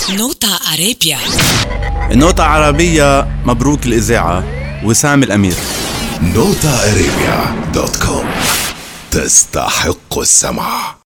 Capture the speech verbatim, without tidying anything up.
نوتا عربية. نوتا عربية، مبروك الإذاعة. وسام الأمير. نوتا عربية دوت كوم، تستحق السمع.